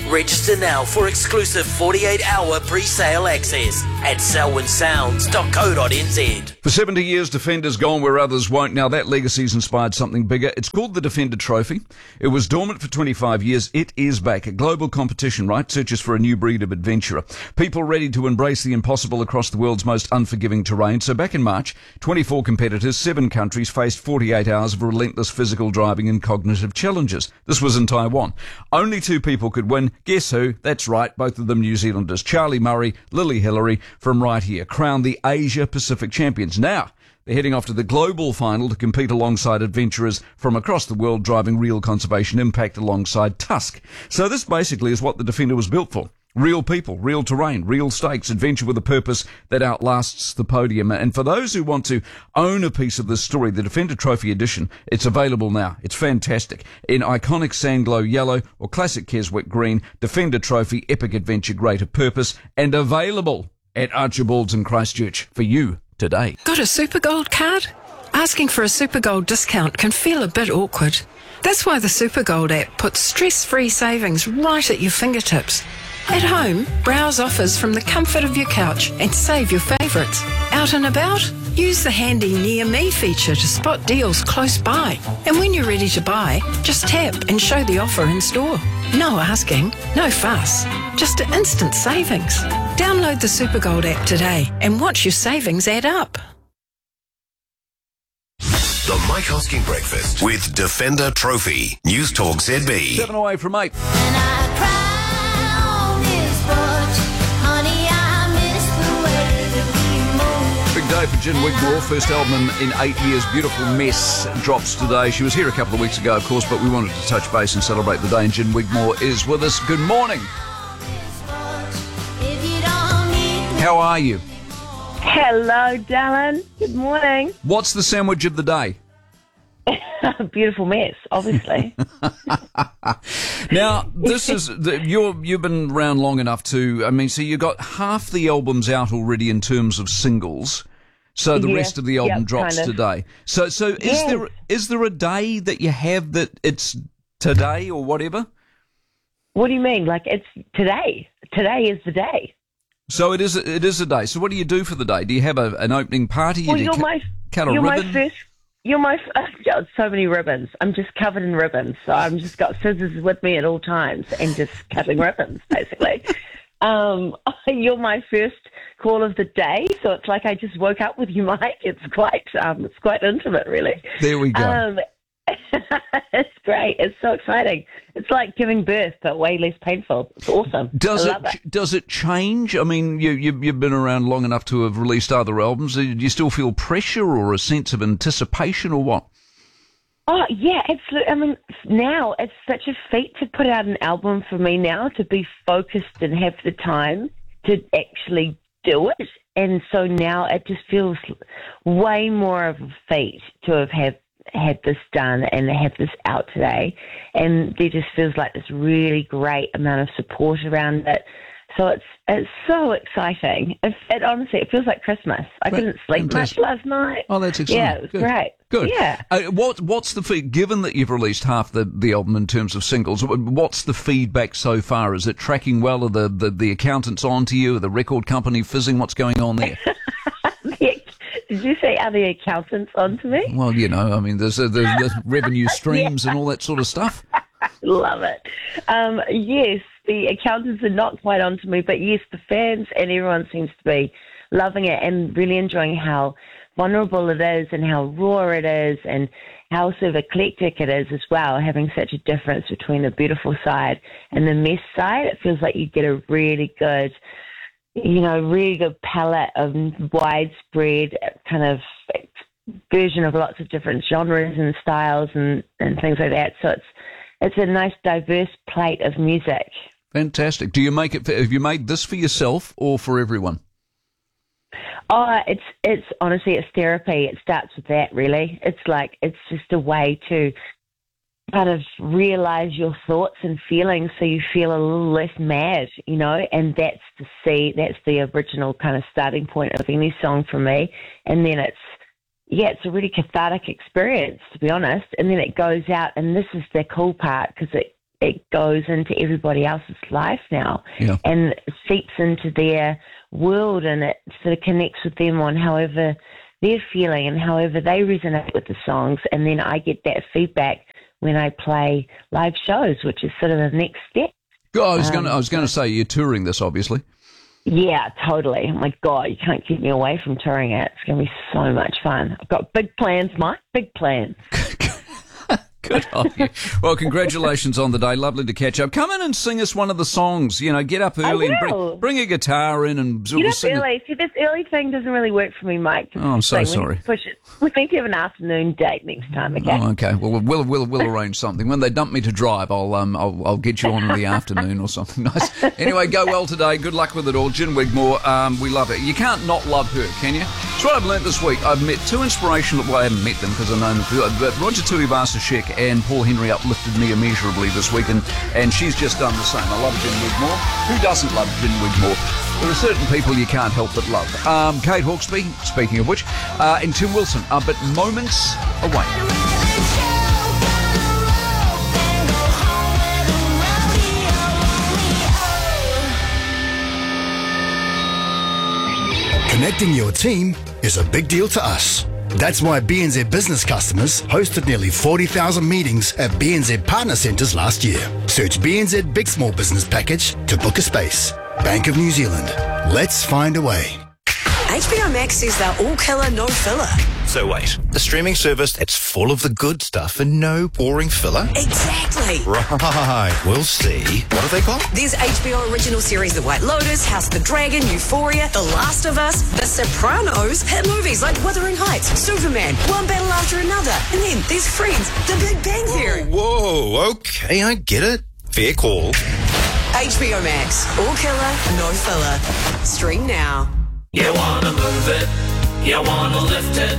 Register now for exclusive 48-hour pre-sale access at selwynsounds.co.nz. For 70 years, Defender's gone where others won't. Now that legacy's inspired something bigger. It's called the Defender Trophy. It was dormant for 25 years. It is back. A global competition, right? Searches for a new breed of adventurer. People ready to embrace the impossible across the world's most unforgiving terrain. So back in March, 24 competitors, 7 countries faced 48 hours of relentless physical driving and cognitive challenges. This was in Taiwan. Only 2 people could win. Guess who? That's right, both of them New Zealanders. Charlie Murray, Lily Hillary from right here, crowned the Asia Pacific champions. Now, they're heading off to the global final to compete alongside adventurers from across the world driving real conservation impact alongside Tusk. So this basically is what the Defender was built for. Real people, real terrain, real stakes, adventure with a purpose that outlasts the podium. And for those who want to own a piece of this story, the Defender Trophy Edition, it's available now. It's fantastic. In iconic Sandglow yellow or classic Keswick green, Defender Trophy, epic adventure, greater purpose, and available at Archibald's in Christchurch for you today. Got a Supergold card? Asking for a Supergold discount can feel a bit awkward. That's why the Supergold app puts stress-free savings right at your fingertips. At home, browse offers from the comfort of your couch and save your favourites. Out and about? Use the handy Near Me feature to spot deals close by. And when you're ready to buy, just tap and show the offer in store. No asking, no fuss, just instant savings. Download the Supergold app today and watch your savings add up. The Mike Hosking Breakfast with Defender Trophy. News Talk ZB. 7 away from 8. Big day for Jen Wigmore. First album in 8 years, Beautiful Mess, drops today. She was here a couple of weeks ago, of course, but we wanted to touch base and celebrate the day, and Jen Wigmore is with us. Good morning. How are you? Hello, Dylan. Good morning. What's the sandwich of the day? Beautiful Mess, obviously. Now, this is you've been around long enough to. I mean, so you got half the albums out already in terms of singles. So the rest of the album drops today. So is there a day that you have that it's today or whatever? What do you mean? Like it's today? Today is the day. So it is a day. So what do you do for the day? Do you have an opening party? Well, cut a ribbon? So many ribbons. I'm just covered in ribbons. So I'm just got scissors with me at all times and just cutting ribbons, basically. You're my first call of the day, so it's like I just woke up with you, Mike. It's quite intimate, really. There we go. It's great. It's so exciting. It's like giving birth, but way less painful. It's awesome. Does it change? I mean, you've been around long enough to have released other albums. Do you still feel pressure or a sense of anticipation or what? Oh, yeah, absolutely. I mean, now it's such a feat to put out an album for me now, to be focused and have the time to actually do it. And so now it just feels way more of a feat to have had this done and have this out today. And there just feels like this really great amount of support around it. So it's so exciting. It honestly, it feels like Christmas. I couldn't sleep much last night. Oh, that's exciting. Yeah, it was great. Good. Yeah. What's the feedback, given that you've released half the album in terms of singles, what's the feedback so far? Is it tracking well? Are the accountants on to you? Are the record company fizzing? What's going on there? Did you say, are the accountants on to me? Well, you know, I mean, there's revenue streams and all that sort of stuff. Love it. Yes, the accountants are not quite on to me, but yes, the fans and everyone seems to be loving it and really enjoying how vulnerable it is and how raw it is and how sort of eclectic it is as well, having such a difference between the beautiful side and the mess side. It feels like you get a really good palette of widespread kind of version of lots of different genres and styles and things like that. So it's a nice diverse plate of music. Fantastic. Do you make it? Have you made this for yourself or for everyone? Oh, it's honestly, it's therapy. It starts with that, really. It's just a way to kind of realize your thoughts and feelings so you feel a little less mad, and that's the original kind of starting point of any song for me. And then it's a really cathartic experience, to be honest. And then it goes out, and this is the cool part, because it it goes into everybody else's life now Yeah. and seeps into their world, and it sort of connects with them on however they're feeling and however they resonate with the songs. And then I get that feedback when I play live shows, which is sort of the next step. Oh, I was going to say you're touring this, obviously. Yeah, totally. Oh my God, you can't keep me away from touring it. It's going to be so much fun. I've got big plans, Mike, big plans. Good on you. Well, congratulations on the day. Lovely to catch up. Come in and sing us one of the songs. You know, get up early and bring a guitar in and Get up sing. early. See, this early thing doesn't really work for me, Mike. Oh, I'm so sorry. Push it. We need to have an afternoon date next time, okay? Oh, okay. Well, we'll arrange something. When they dump me to drive, I'll get you on in the afternoon or something nice. Anyway, go well today. Good luck with it all. Jen Wigmore, we love it. You can't not love her, can you? That's what I've learnt this week. I've met two inspirational. Well, I haven't met them because I've known them. But Roger Tuivasa-Sheck and Paul Henry uplifted me immeasurably this week, and she's just done the same. I love Jen Wigmore. Who doesn't love Jen Wigmore? There are certain people you can't help but love. Kate Hawkesby, speaking of which, and Tim Wilson, but moments away. Connecting your team is a big deal to us. That's why BNZ business customers hosted nearly 40,000 meetings at BNZ Partner Centres last year. Search BNZ Big Small Business Package to book a space. Bank of New Zealand. Let's find a way. HBO Max says they're all killer, no filler. So wait, the streaming service that's full of the good stuff and no boring filler? Exactly. Right, we'll see. What are they called? There's HBO original series The White Lotus, House of the Dragon, Euphoria, The Last of Us, The Sopranos, hit movies like Wuthering Heights, Superman, one battle after another, and then there's Friends, The Big Bang Theory. Whoa, okay, I get it. Fair call. HBO Max, all killer, no filler. Stream now. You wanna move it, you wanna lift it.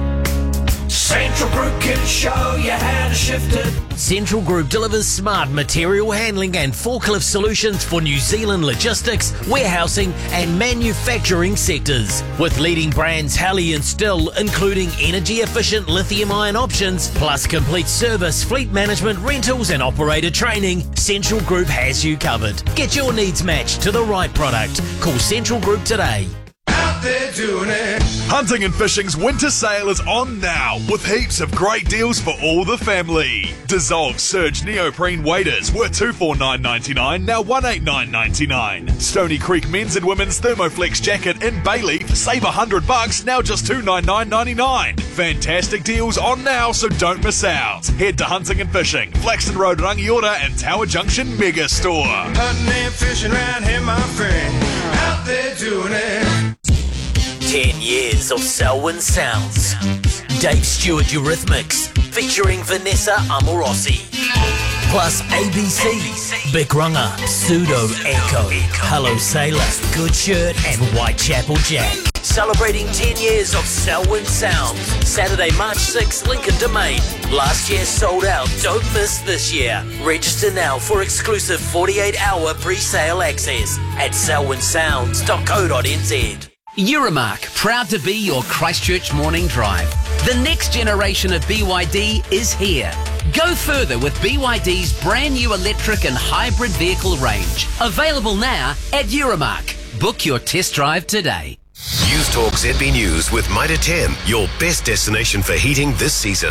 Central Group can show you how to shift it. Central Group delivers smart material handling and forklift solutions for New Zealand logistics, warehousing and manufacturing sectors. With leading brands Halley and Still, including energy-efficient lithium-ion options, plus complete service, fleet management, rentals and operator training, Central Group has you covered. Get your needs matched to the right product. Call Central Group today. They're doing it. Hunting and Fishing's winter sale is on now with heaps of great deals for all the family. Dissolve Surge neoprene waders worth $249.99, now $189.99. Stony Creek men's and women's Thermoflex jacket in Bayleaf, save $100, now just $299.99. Fantastic deals on now, so don't miss out. Head to Hunting and Fishing, Flaxton Road, Rangiora and Tower Junction Mega Store. Hunting and fishing around here, my friend. Out there doing it. 10 years of Selwyn Sounds. Dave Stewart Eurythmics, featuring Vanessa Amorosi. Plus ABC, Big Runner, Pseudo Echo, Hello Sailor, Good Shirt and Whitechapel Jack. Celebrating 10 years of Selwyn Sounds. Saturday, March 6th, Lincoln Domain. Last year sold out. Don't miss this year. Register now for exclusive 48-hour pre-sale access at selwynsounds.co.nz. Euromark, proud to be your Christchurch morning drive. The next generation of BYD is here. Go further with BYD's brand new electric and hybrid vehicle range. Available now at Euromark. Book your test drive today. News Talk ZB News with Mitre 10, your best destination for heating this season.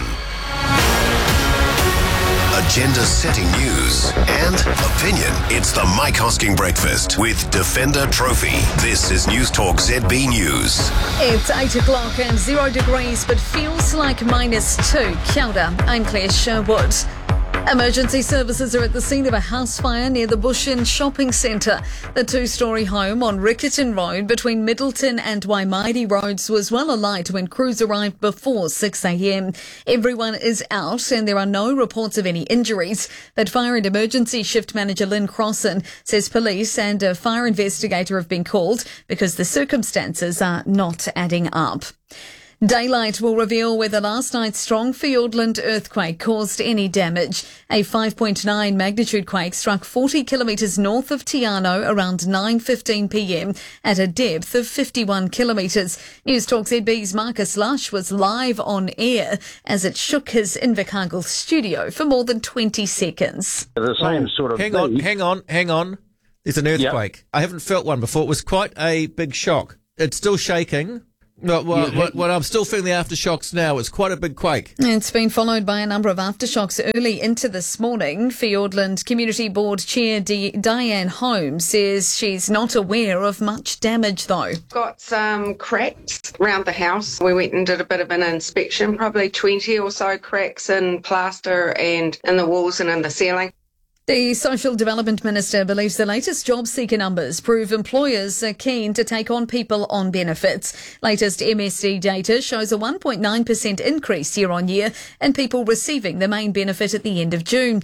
Agenda-setting news and opinion. It's the Mike Hosking Breakfast with Defender Trophy. This is News Talk ZB News. It's 8 o'clock and 0 degrees, but feels like -2. Kia ora, I'm Claire Sherwood. Emergency services are at the scene of a house fire near the Bush Inn shopping centre. The two-storey home on Rickerton Road between Middleton and Waimairi Roads was well alight when crews arrived before 6 a.m. Everyone is out and there are no reports of any injuries. But Fire and Emergency Shift Manager Lynn Crossan says police and a fire investigator have been called because the circumstances are not adding up. Daylight will reveal whether last night's strong Fiordland earthquake caused any damage. A 5.9 magnitude quake struck 40 kilometres north of Tiano around 9:15 p.m. at a depth of 51 kilometres. News Talk ZB's Marcus Lush was live on air as it shook his Invercargill studio for more than 20 seconds. The same sort of Hang on. There's an earthquake. Yep. I haven't felt one before. It was quite a big shock. It's still shaking. Well, I'm still feeling the aftershocks now. It's quite a big quake. It's been followed by a number of aftershocks early into this morning. Fiordland Community Board Chair Diane Holmes says she's not aware of much damage, though. Got some cracks around the house. We went and did a bit of an inspection, probably 20 or so cracks in plaster and in the walls and in the ceiling. The Social Development Minister believes the latest job seeker numbers prove employers are keen to take on people on benefits. Latest MSD data shows a 1.9% increase year on year in people receiving the main benefit at the end of June.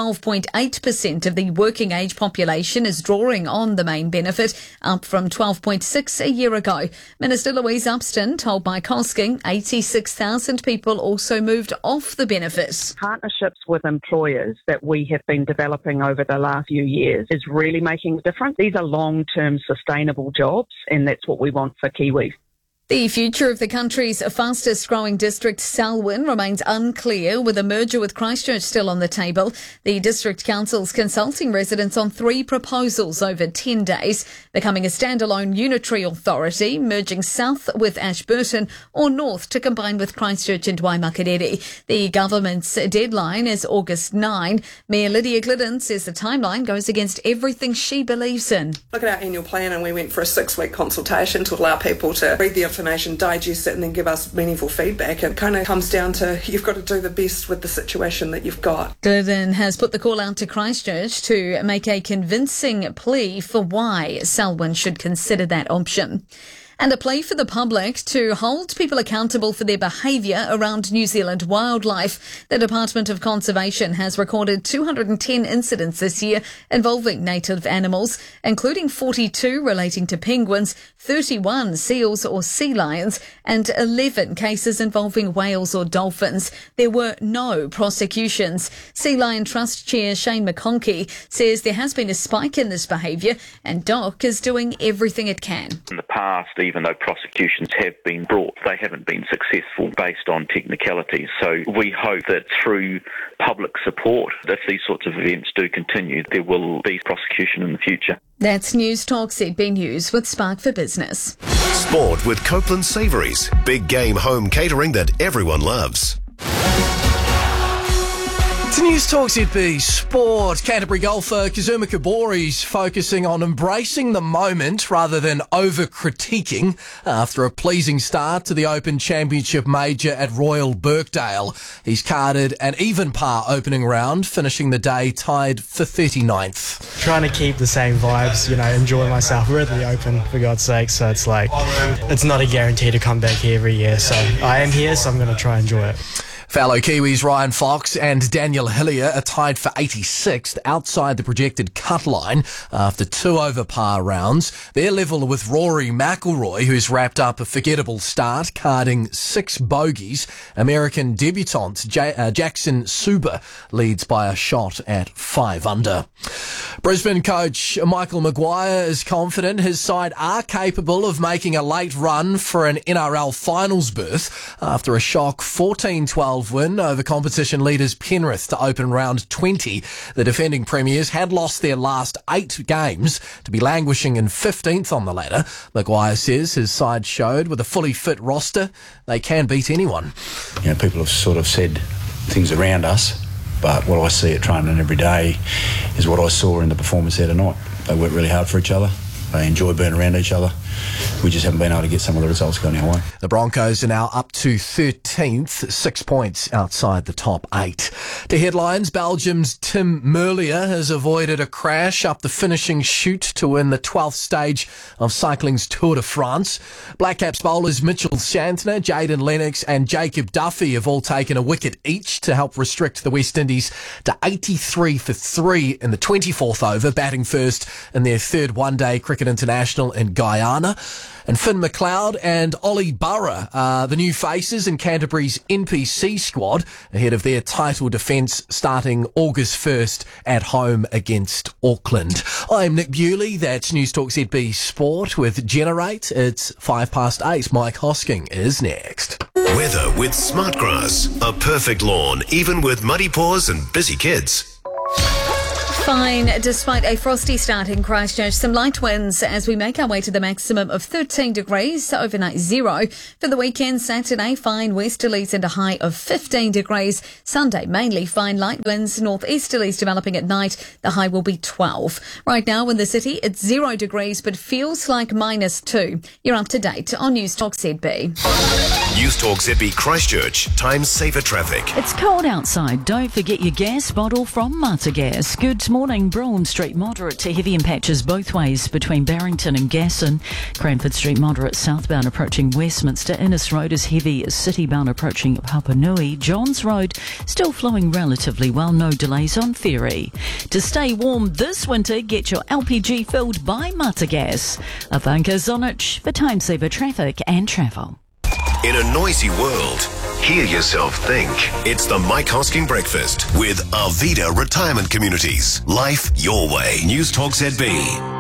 12.8% of the working age population is drawing on the main benefit, up from 12.6% a year ago. Minister Louise Upston told Mike Hosking 86,000 people also moved off the benefit. Partnerships with employers that we have been developing over the last few years is really making a difference. These are long-term sustainable jobs, and that's what we want for Kiwis. The future of the country's fastest growing district, Selwyn, remains unclear, with a merger with Christchurch still on the table. The District Council's consulting residents on 3 proposals over 10 days, becoming a standalone unitary authority, merging south with Ashburton or north to combine with Christchurch and Waimakariri. The government's deadline is August 9. Mayor Lydia Glidden says the timeline goes against everything she believes in. Look at our annual plan, and we went for a 6-week consultation to allow people to read the information, digest it, and then give us meaningful feedback. It kind of comes down to you've got to do the best with the situation that you've got. Glidden has put the call out to Christchurch to make a convincing plea for why Selwyn should consider that option. And a plea for the public to hold people accountable for their behaviour around New Zealand wildlife. The Department of Conservation has recorded 210 incidents this year involving native animals, including 42 relating to penguins, 31 seals or sea lions, and 11 cases involving whales or dolphins. There were no prosecutions. Sea Lion Trust Chair Shane McConkey says there has been a spike in this behaviour, and DOC is doing everything it can. In the past, even though prosecutions have been brought, they haven't been successful based on technicalities. So we hope that through public support, if these sorts of events do continue, there will be prosecution in the future. That's News Talk ZB News with Spark for Business. Sport with Copeland Savouries. Big game home catering that everyone loves. It's News Talk ZB Sport. Canterbury golfer Kazuma Kobori's focusing on embracing the moment rather than over-critiquing after a pleasing start to the Open Championship Major at Royal Birkdale. He's carded an even par opening round, finishing the day tied for 39th. Trying to keep the same vibes, enjoy myself. We're at the Open, for God's sake, so it's like, it's not a guarantee to come back here every year. So I am here, so I'm going to try and enjoy it. Fellow Kiwis Ryan Fox and Daniel Hillier are tied for 86th outside the projected cut line after 2 over par rounds. They're level with Rory McIlroy, who's wrapped up a forgettable start, carding 6 bogeys. American debutant Jackson Suber leads by a shot at 5 under. Brisbane coach Michael Maguire is confident his side are capable of making a late run for an NRL finals berth after a shock 14-12 win over competition leaders Penrith to open round 20. The defending premiers had lost their last 8 games to be languishing in 15th on the ladder. Maguire says his side showed with a fully fit roster they can beat anyone. People have sort of said things around us, but what I see at training every day is what I saw in the performance there tonight. They work really hard for each other. They enjoy being around each other. We just haven't been able to get some of the results going our way. The Broncos are now up to 13th, 6 points outside the top 8. To headlines, Belgium's Tim Merlier has avoided a crash up the finishing chute to win the 12th stage of cycling's Tour de France. Black Caps bowlers Mitchell Santner, Jayden Lennox and Jacob Duffy have all taken a wicket each to help restrict the West Indies to 83 for 3 in the 24th over, batting first in their 3rd one-day cricket international in Guyana. winner. And Finn McLeod and Ollie Burrow are the new faces in Canterbury's NPC squad ahead of their title defence starting August 1st at home against Auckland. I'm Nick Bewley. That's News Talk ZB Sport with Generate. It's 8:05. Mike Hosking is next. Weather with Smartgrass. A perfect lawn, even with muddy paws and busy kids. Fine, despite a frosty start in Christchurch. Some light winds as we make our way to the maximum of 13 degrees, overnight 0. For the weekend, Saturday, fine westerlies and a high of 15 degrees. Sunday, mainly fine light winds, northeasterlies developing at night. The high will be 12. Right now in the city, it's 0 degrees, but feels like -2. You're up to date on News Talk ZB. News Talk ZB Christchurch. Time saver traffic. It's cold outside. Don't forget your gas bottle from Mata Gas. Good morning. Brougham Street moderate to heavy in patches both ways between Barrington and Gasson. Cranford Street moderate southbound approaching Westminster. Innes Road is heavy citybound approaching Papanui. Johns Road still flowing relatively well. No delays on Ferry. To stay warm this winter, get your LPG filled by Mata Gas. Avanka Zonich for time saver traffic and travel. In a noisy world, hear yourself think. It's the Mike Hosking Breakfast with Arvida Retirement Communities. Life your way. News Talk ZB.